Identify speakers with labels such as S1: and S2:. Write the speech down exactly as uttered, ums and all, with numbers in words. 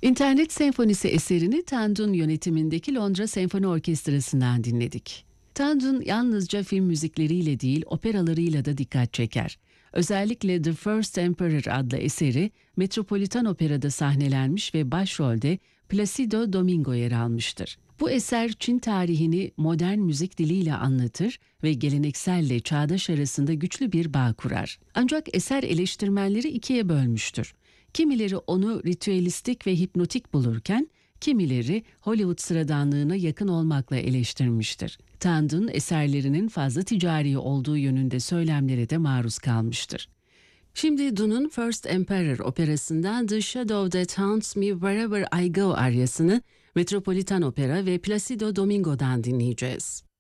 S1: İnternet Senfonisi eserini Tandun yönetimindeki Londra Senfoni Orkestrası'ndan dinledik. Tandun yalnızca film müzikleriyle değil, operalarıyla da dikkat çeker. Özellikle The First Emperor adlı eseri Metropolitan Opera'da sahnelenmiş ve başrolde Placido Domingo yer almıştır. Bu eser Çin tarihini modern müzik diliyle anlatır ve gelenekselle çağdaş arasında güçlü bir bağ kurar. Ancak eser eleştirmenleri ikiye bölmüştür. Kimileri onu ritüelistik ve hipnotik bulurken, kimileri Hollywood sıradanlığına yakın olmakla eleştirmiştir. Tandun eserlerinin fazla ticari olduğu yönünde söylemlere de maruz kalmıştır. Şimdi Dun'un First Emperor operasından The Shadow That Haunts Me Wherever I Go aryasını Metropolitan Opera ve Placido Domingo'dan dinleyeceğiz.